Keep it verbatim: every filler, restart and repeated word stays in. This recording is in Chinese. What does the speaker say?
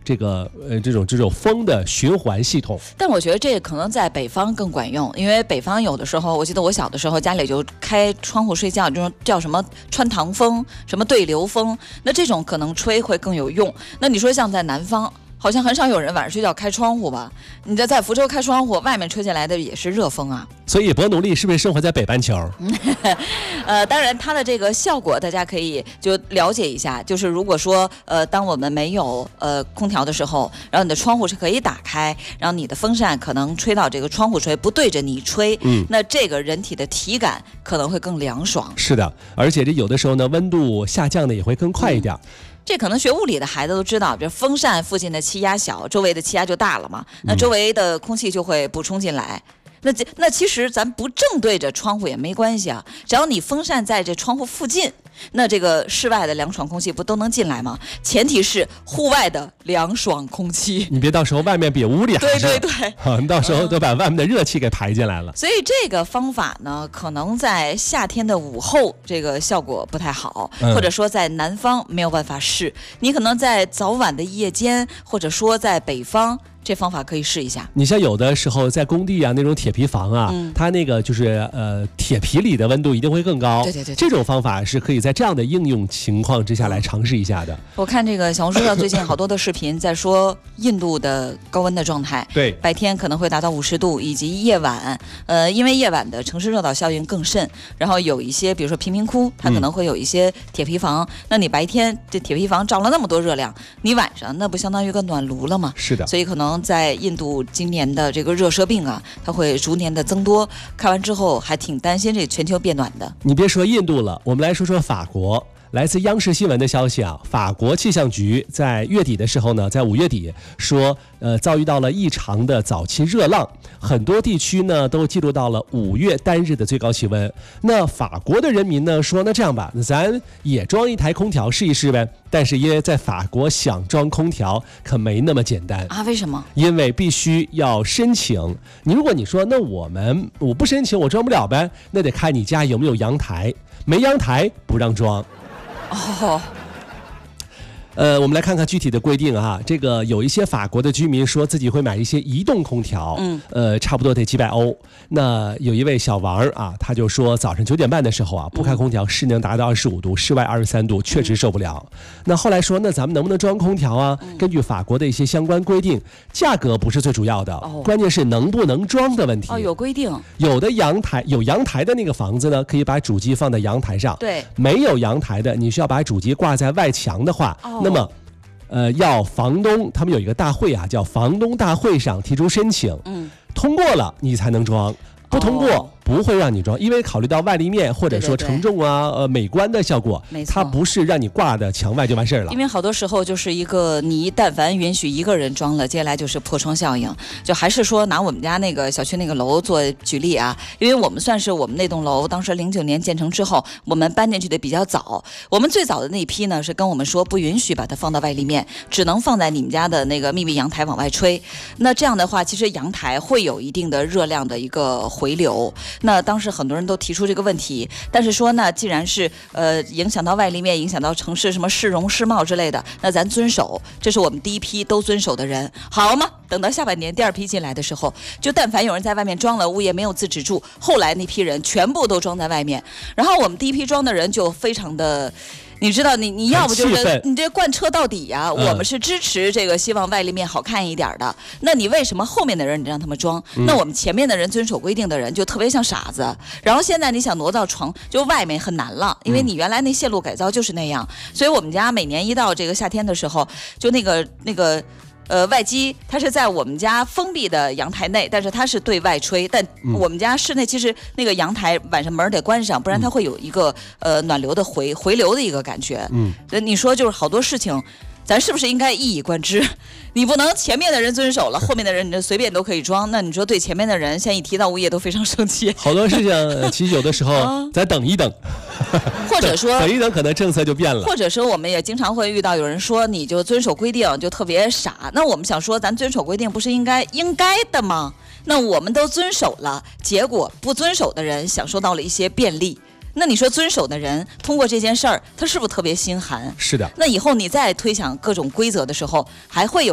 这个呃这种这种风的循环系统。 但我觉得这可能在北方更管用，因为北方有的时候，我记得我小的时候家里就开窗户睡觉，这种叫什么穿堂风、什么对流风，那这种可能吹会更有用。那你说像在南方，好像很少有人晚上睡觉开窗户吧？你在在福州开窗户，外面吹进来的也是热风啊。 所以伯努利是不是生活在北半球？ 呃，当然它的这个效果大家可以就了解一下，就是如果说呃，当我们没有呃空调的时候，然后你的窗户是可以打开，然后你的风扇可能吹到这个窗户吹，不对着你吹，嗯，那这个人体的体感可能会更凉爽。 是的，而且这有的时候呢，温度下降的也会更快一点。嗯， 这可能学物理的孩子都知道，比如风扇附近的气压小，周围的气压就大了嘛，那周围的空气就会补充进来。那那其实咱不正对着窗户也没关系啊，只要你风扇在这窗户附近，那这个室外的凉爽空气不都能进来吗？前提是户外的凉爽空气， 你别到时候外面比屋里还热。 对对对， 啊，你到时候都把外面的热气给排进来了。 所以这个方法呢，可能在夏天的午后这个效果不太好，嗯、或者说在南方没有办法试，你可能在早晚的夜间，或者说在北方。这方法可以试一下。 你像有的时候在工地啊，那种铁皮房啊，嗯、它那个就是呃铁皮里的温度一定会更高。 对对 对, 对。 这种方法是可以在这样的应用情况之下来尝试一下的。 我看这个小红书上最近好多的视频在说印度的高温的状态， 对， 白天可能会达到五十度，以及夜晚，呃，因为夜晚的城市热岛效应更甚，然后有一些比如说贫民窟，它可能会有一些铁皮房，嗯、那你白天这铁皮房照了那么多热量，你晚上那不相当于个暖炉了吗？ 是的， 所以可能。在印度今年的这个热射病啊，它会逐年的增多。看完之后还挺担心这全球变暖的。 你别说印度了，我们来说说法国。来自央视新闻的消息啊，法国气象局在月底的时候呢，在五月底说，呃，遭遇到了异常的早期热浪，很多地区呢都记录到了五月单日的最高气温。那法国的人民呢说，那这样吧，那咱也装一台空调试一试呗。但是因为在法国想装空调可没那么简单啊，为什么？ 因为必须要申请。你如果你说那我们我不申请我装不了呗，那得看你家有没有阳台，没阳台不让装。 哦， 呃，我们来看看具体的规定啊。这个有一些法国的居民说自己会买一些移动空调，嗯，呃，差不多得几百欧。那有一位小王啊，他就说早上九点半的时候啊，不开空调，室内达到二十五度，室外二十三度，确实受不了。嗯、那后来说，那咱们能不能装空调啊？嗯、根据法国的一些相关规定，价格不是最主要的，哦、关键是能不能装的问题。 哦，有规定。 有的阳台有阳台的那个房子呢，可以把主机放在阳台上。 对。 没有阳台的，你需要把主机挂在外墙的话，哦、那么。呃，要房东他们有一个大会啊，叫房东大会上提出申请，嗯，通过了你才能装，不通过。哦不会让你装，因为考虑到外立面或者说承重啊、呃美观的效果，它不是让你挂的墙外就完事儿了。 因为好多时候就是一个你但凡允许一个人装了，接下来就是破窗效应。就还是说拿我们家那个小区那个楼做举例啊，因为我们算是我们那栋楼当时零九年建成之后，我们搬进去的比较早。我们最早的那一批呢是跟我们说不允许把它放到外立面，只能放在你们家的那个密闭阳台往外吹。那这样的话，其实阳台会有一定的热量的一个回流。那当时很多人都提出这个问题，但是说呢，既然是呃影响到外立面，影响到城市什么市容市貌之类的，那咱遵守，这是我们第一批都遵守的人，好吗？等到下半年第二批进来的时候，就但凡有人在外面装了，物业没有自止住，后来那批人全部都装在外面，然后我们第一批装的人就非常的。你知道你你要不就是你这贯彻到底呀、啊嗯？我们是支持这个，希望外立面好看一点的。那你为什么后面的人你让他们装？嗯、那我们前面的人遵守规定的人就特别像傻子。然后现在你想挪到床，就外面很难了，因为你原来那线路改造就是那样。所以我们家每年一到这个夏天的时候，就那个那个。呃，外机它是在我们家封闭的阳台内，但是它是对外吹。但我们家室内其实那个阳台晚上门得关上，不然它会有一个呃暖流的回回流的一个感觉。嗯，你说就是好多事情。咱是不是应该一以贯之？你不能前面的人遵守了，后面的人你就随便都可以装。那你说对前面的人，现在一提到物业都非常生气。 好多事情其实有的时候咱等一等， 或者说等一等，可能政策就变了。 或者说我们也经常会遇到有人说你就遵守规定就特别傻。那我们想说，咱遵守规定不是应该应该的吗？那我们都遵守了，结果不遵守的人享受到了一些便利。那你说遵守的人通过这件事儿，他是不是特别心寒？ 是的。 那以后你再推想各种规则的时候，还会有。